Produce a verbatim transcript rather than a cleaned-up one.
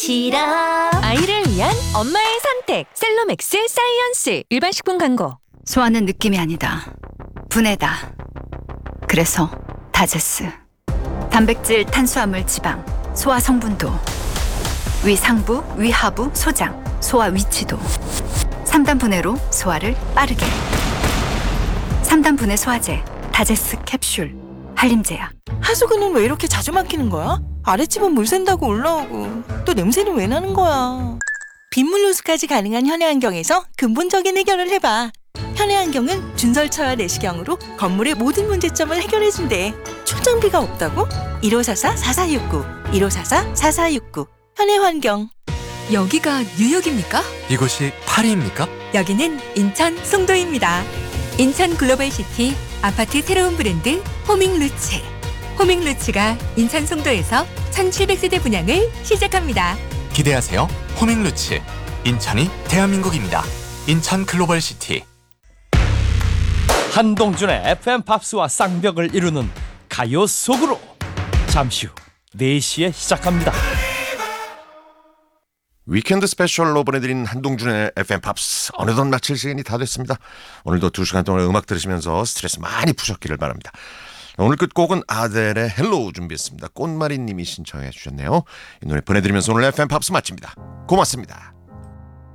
시럽. 아이를 위한 엄마의 선택 셀로맥스 사이언스. 일반 식품 광고. 소화는 느낌이 아니다. 분해다. 그래서 다제스. 단백질, 탄수화물, 지방, 소화 성분도, 위 상부, 위 하부, 소장, 소화 위치도. 삼 단 분해로 소화를 빠르게. 삼 단 분해 소화제, 다제스 캡슐, 한림제약. 하수구는 왜 이렇게 자주 막히는 거야? 아랫집은 물 샌다고 올라오고 또 냄새는 왜 나는 거야? 빗물 누수까지 가능한 현해안경에서 근본적인 해결을 해봐. 현해안경은 준설차와 내시경으로 건물의 모든 문제점을 해결해준대. 초장비가 없다고? 일오사사 사사육구 일오사사 사사육구 현해환경. 여기가 뉴욕입니까? 이곳이 파리입니까? 여기는 인천 송도입니다. 인천 글로벌시티 아파트 새로운 브랜드 호밍루츠. 호밍루츠가 인천 송도에서 천칠백 세대 분양을 시작합니다. 기대하세요. 호밍루츠. 인천이 대한민국입니다. 인천 글로벌시티. 한동준의 에프엠 팝스와 쌍벽을 이루는 가요 속으로 잠시 후 네 시에 시작합니다. 위켄드 스페셜로 보내드린 한동준의 에프엠 팝스, 어느덧 마칠 시간이 다 됐습니다. 오늘도 두 시간 동안 음악 들으시면서 스트레스 많이 푸셨기를 바랍니다. 오늘 끝곡은 아델의 헬로우 준비했습니다. 꽃마리님이 신청해 주셨네요. 이 노래 보내드리면서 오늘 에프엠 팝스 마칩니다. 고맙습니다.